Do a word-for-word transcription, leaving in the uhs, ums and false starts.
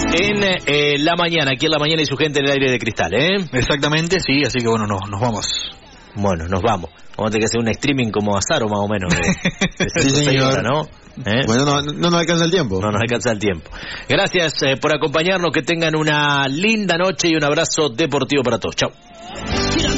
en eh, la mañana, aquí en la mañana y su gente en el aire de cristal, ¿eh? Exactamente, sí, así que bueno, no, nos vamos. Bueno, nos vamos. Vamos a tener que hacer un streaming como Azaro, más o menos. De, de sí, señor. Horas, ¿no? ¿Eh? Bueno, no, no nos alcanza el tiempo. No nos alcanza el tiempo. Gracias eh, por acompañarnos, que tengan una linda noche y un abrazo deportivo para todos. Chao.